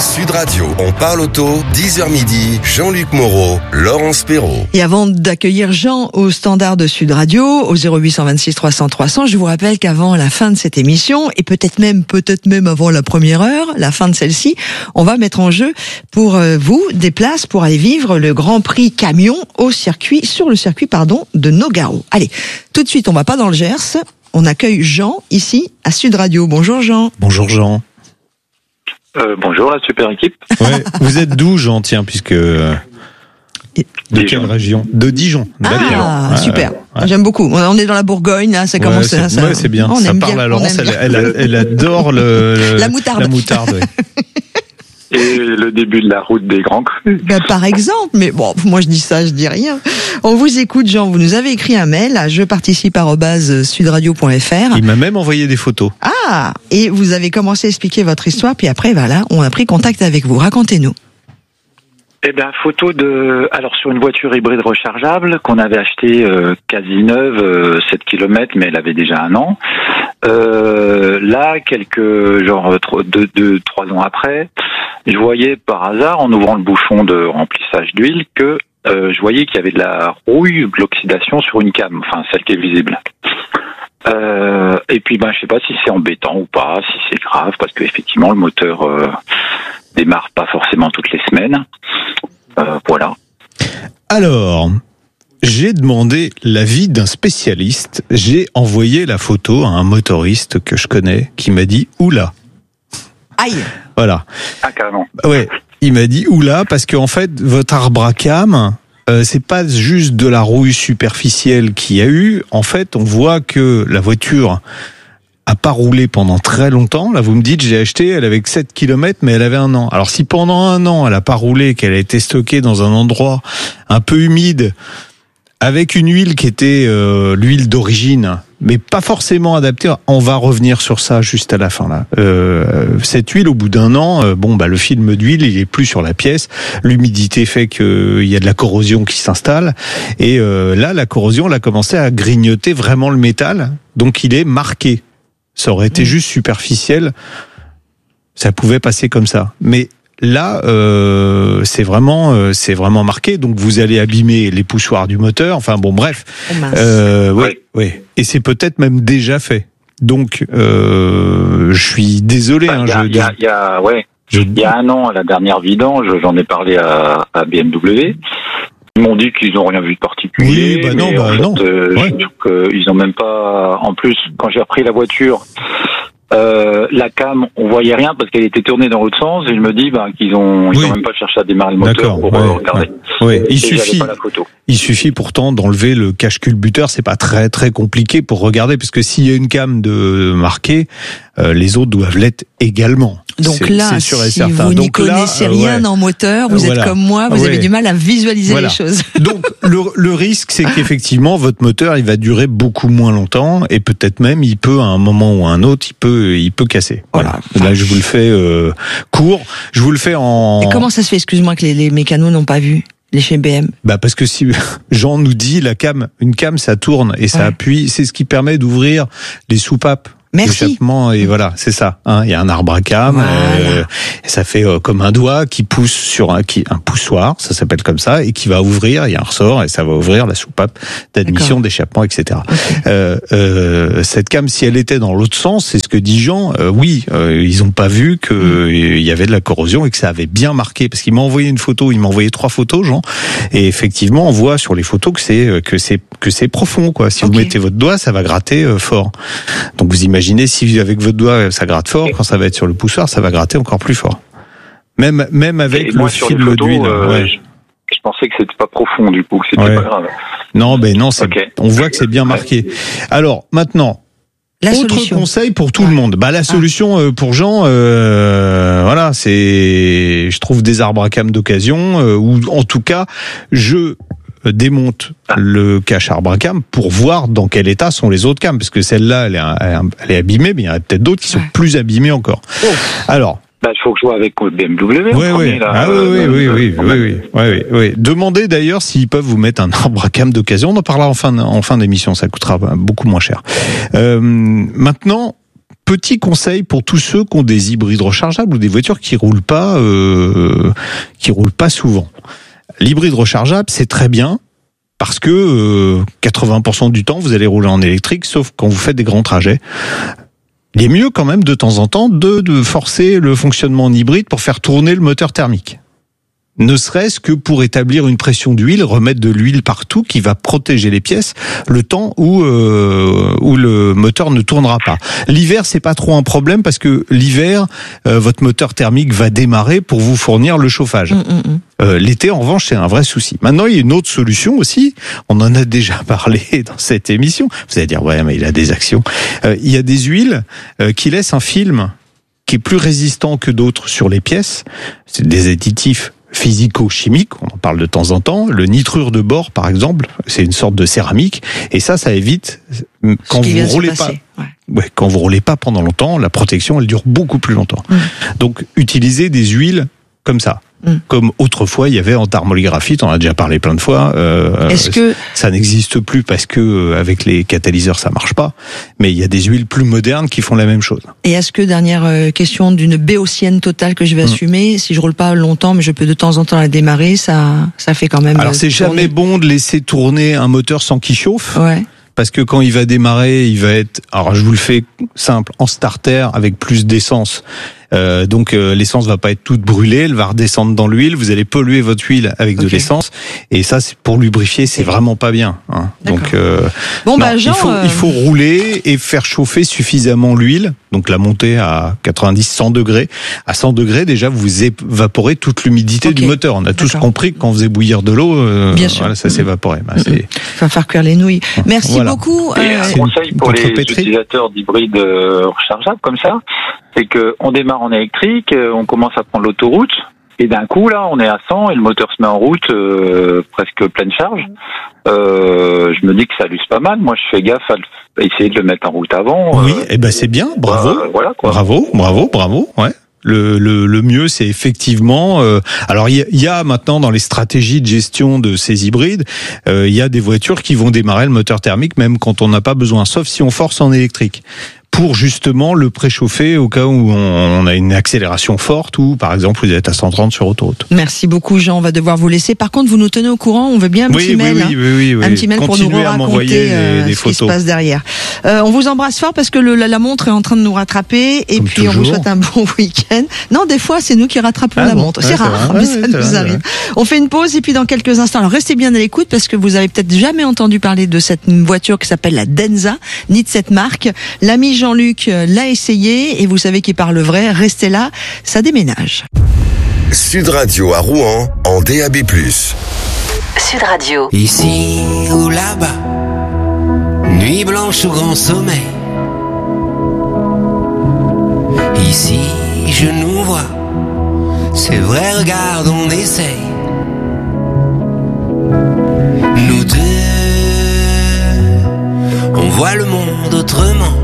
Sud Radio, on parle auto, 10h midi, Jean-Luc Moreau, Laurence Perrault. Et avant d'accueillir Jean au standard de Sud Radio, au 0826 300 300, je vous rappelle qu'avant la fin de cette émission, et peut-être même avant la première heure, la fin de celle-ci, on va mettre en jeu pour vous des places pour aller vivre le Grand Prix camion sur le circuit de Nogaro. Allez, tout de suite, on va pas dans le Gers, on accueille Jean ici à Sud Radio. Bonjour Jean. Bonjour Jean. Bonjour la super équipe. Ouais, vous êtes d'où Jean, tiens, puisque... De quelle région? De Dijon. Ah, super. J'aime beaucoup. On est dans la Bourgogne, là, ça commence... c'est bien. Ça parle à Laurence, elle adore la moutarde. Ouais. Et le début de la route des grands crus. Par exemple, mais bon, moi je dis rien. On vous écoute Jean, vous nous avez écrit un mail à jeparticipe@sudradio.fr. Il m'a même envoyé des photos. Ah, et vous avez commencé à expliquer votre histoire, puis après voilà, on a pris contact avec vous. Racontez-nous. Photo sur une voiture hybride rechargeable qu'on avait achetée quasi neuve, 7 km, mais elle avait déjà 1 an. Là, 3 ans après, je voyais par hasard, en ouvrant le bouchon de remplissage d'huile, que je voyais qu'il y avait de la rouille, de l'oxydation sur une cam, enfin celle qui est visible. Et puis je sais pas si c'est embêtant ou pas, si c'est grave, parce que effectivement le moteur démarre pas forcément toutes les semaines. Voilà. Alors, j'ai demandé l'avis d'un spécialiste. J'ai envoyé la photo à un motoriste que je connais qui m'a dit oula. Aïe. Voilà. Ah carrément. Ouais. Il m'a dit oula parce qu'en fait votre arbre à cam, c'est pas juste de la rouille superficielle qu'il y a eu. En fait, on voit que la voiture a pas roulé pendant très longtemps. Là, vous me dites, j'ai acheté, elle avait que 7 km, mais elle avait 1 an. Alors, si pendant 1 an, elle a pas roulé, qu'elle a été stockée dans un endroit un peu humide, avec une huile qui était l'huile d'origine, mais pas forcément adaptée, on va revenir sur ça juste à la fin, là. Cette huile, au bout d'1 an, le film d'huile, il est plus sur la pièce. L'humidité fait qu'il y a de la corrosion qui s'installe. Et là, la corrosion, elle a commencé à grignoter vraiment le métal. Donc, il est marqué. Ça aurait été juste superficiel, ça pouvait passer comme ça. Mais là, c'est vraiment marqué. Donc vous allez abîmer les poussoirs du moteur. Enfin bon, bref. Ouais. Et c'est peut-être même déjà fait. Donc je suis désolé. Il y a 1 an, à la dernière vidange, j'en ai parlé à BMW. Ils m'ont dit qu'ils n'ont rien vu de particulier. Oui, non. Ils n'ont même pas. En plus, quand j'ai repris la voiture, la cam, on voyait rien parce qu'elle était tournée dans l'autre sens. Et je me dis qu'ils ont même pas cherché à démarrer le moteur pour regarder. Ouais. Il Il suffit pourtant d'enlever le cache-culbuteur. C'est pas très très compliqué pour regarder, parce que s'il y a une cam de marquée, les autres doivent l'être également. Donc là, sûr et si certain. vous n'y connaissez rien en moteur, vous êtes comme moi, vous avez du mal à visualiser les choses. Donc le risque, c'est qu'effectivement votre moteur, il va durer beaucoup moins longtemps, et peut-être même il peut à un moment ou à un autre, il peut casser. Voilà. Là, je vous le fais court. Je vous le fais en. Et comment ça se fait, excuse-moi, que les mécanos n'ont pas vu? Les chez BM. Parce que si Jean nous dit une cam ça tourne et ça appuie, c'est ce qui permet d'ouvrir les soupapes. Merci. Et voilà, c'est ça. Il y a un arbre à cam, ça fait comme un doigt qui pousse sur un poussoir, ça s'appelle comme ça, et qui va ouvrir. Il y a un ressort et ça va ouvrir la soupape d'admission, d'échappement, etc. Okay. Cette cam, si elle était dans l'autre sens, c'est ce que dit Jean. Ils ont pas vu que il y avait de la corrosion et que ça avait bien marqué. Parce qu'il m'a envoyé une photo, il m'a envoyé 3 photos, Jean. Et effectivement, on voit sur les photos que c'est profond, quoi. Si vous mettez votre doigt, ça va gratter fort. Donc vous imaginez si avec votre doigt ça gratte fort, quand ça va être sur le poussoir, ça va gratter encore plus fort. Même avec le film d'huile. Je pensais que c'était pas profond du coup, que c'était pas grave. Non, on voit que c'est bien marqué. Alors maintenant, autre conseil pour tout le monde. La solution pour Jean, je trouve des arbres à cam d'occasion, ou en tout cas, je démonte le cache arbre à cam pour voir dans quel état sont les autres cams, parce que celle-là elle est abîmée, mais il y en a peut-être d'autres qui sont plus abîmées encore. Alors il faut que je joue avec BMW. Oui. Demandez d'ailleurs s'ils peuvent vous mettre un arbre à cam d'occasion. On en parlera en fin d'émission, ça coûtera beaucoup moins cher. Maintenant, Petit conseil pour tous ceux qui ont des hybrides rechargeables ou des voitures qui roulent pas souvent. L'hybride rechargeable, c'est très bien parce que 80% du temps, vous allez rouler en électrique, sauf quand vous faites des grands trajets. Il est mieux quand même de temps en temps de forcer le fonctionnement en hybride pour faire tourner le moteur thermique. Ne serait-ce que pour établir une pression d'huile, remettre de l'huile partout qui va protéger les pièces le temps où le moteur ne tournera pas. L'hiver, c'est pas trop un problème parce que l'hiver, votre moteur thermique va démarrer pour vous fournir le chauffage. L'été, en revanche, c'est un vrai souci. Maintenant, il y a une autre solution aussi. On en a déjà parlé dans cette émission. Vous allez dire, ouais, mais il a des actions. Il y a des huiles qui laissent un film qui est plus résistant que d'autres sur les pièces. C'est des additifs physico-chimiques, on en parle de temps en temps. Le nitrure de bore, par exemple, c'est une sorte de céramique, et ça évite quand vous roulez pas. Ouais, quand vous roulez pas pendant longtemps, la protection elle dure beaucoup plus longtemps. Donc utilisez des huiles comme ça. Comme autrefois il y avait en thermographite, on en a déjà parlé plein de fois. Est-ce que ça n'existe plus parce que avec les catalyseurs ça marche pas, mais il y a des huiles plus modernes qui font la même chose. Et est-ce que, dernière question, d'une béotienne totale que je vais assumer, si je roule pas longtemps mais je peux de temps en temps la démarrer, ça fait quand même. Alors c'est jamais bon de laisser tourner un moteur sans qu'il chauffe. Ouais. Parce que quand il va démarrer, il va être, alors je vous le fais simple, en starter avec plus d'essence. Donc l'essence va pas être toute brûlée, elle va redescendre dans l'huile, vous allez polluer votre huile avec de l'essence, et ça c'est pour lubrifier, c'est vraiment pas bien. Hein. Donc il faut rouler et faire chauffer suffisamment l'huile, donc la monter à 90-100 degrés. À 100 degrés déjà vous évaporez toute l'humidité du moteur. On a tous compris que quand on faisait bouillir de l'eau, voilà, ça s'évaporait. Il va faire cuire les nouilles. Merci beaucoup. Et un conseil pour les utilisateurs d'hybrides rechargeables comme ça, c'est que on démarre en électrique, on commence à prendre l'autoroute, et d'un coup là on est à 100 et le moteur se met en route presque pleine charge. Je me dis que ça l'use pas mal. Moi je fais gaffe à essayer de le mettre en route avant. Oui, et c'est bien, bravo. Voilà, quoi. Bravo, ouais. Le mieux, c'est effectivement. Alors, il y a maintenant dans les stratégies de gestion de ces hybrides, il y a des voitures qui vont démarrer le moteur thermique même quand on n'a pas besoin, sauf si on force en électrique, pour justement le préchauffer au cas où on a une accélération forte ou par exemple vous êtes à 130 sur autoroute. Merci beaucoup Jean, on va devoir vous laisser. Par contre, vous nous tenez au courant, on veut bien un petit mail. Oui. Un petit mail pour nous raconter ce qui se passe derrière. On vous embrasse fort parce que la montre est en train de nous rattraper et comme puis toujours. On vous souhaite un bon week-end. Non, des fois c'est nous qui rattrapons la montre. C'est rare, mais ça nous arrive. On fait une pause et puis dans quelques instants, alors restez bien à l'écoute parce que vous avez peut-être jamais entendu parler de cette voiture qui s'appelle la Denza, ni de cette marque. L'ami Jean-Luc l'a essayé et vous savez qu'il parle vrai, restez là, ça déménage. Sud Radio à Rouen en DAB+. Sud Radio. Ici ou là-bas, nuit blanche ou grand sommeil. Ici je nous vois, c'est vrai, regarde, on essaye. Nous deux, on voit le monde autrement.